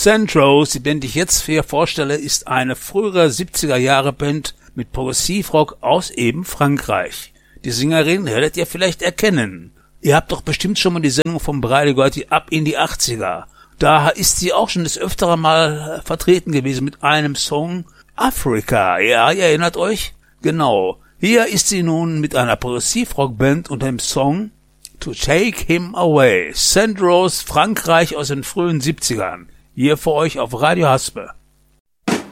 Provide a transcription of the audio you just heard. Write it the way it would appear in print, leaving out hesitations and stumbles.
Sandrose, die Band, die ich jetzt hier vorstelle, ist eine frühere 70er-Jahre-Band mit Progressivrock aus eben Frankreich. Die Sängerin werdet ihr vielleicht erkennen. Ihr habt doch bestimmt schon mal die Sendung vom Breide gehört, die Ab in die 80er. Da ist sie auch schon des Öfteren mal vertreten gewesen mit einem Song Afrika. Ja, ihr erinnert euch? Genau. Hier ist sie nun mit einer Progressivrock-Band unter dem Song To Take Him Away. Sandrose, Frankreich aus den frühen 70ern. Hier für euch auf Radio Haspe.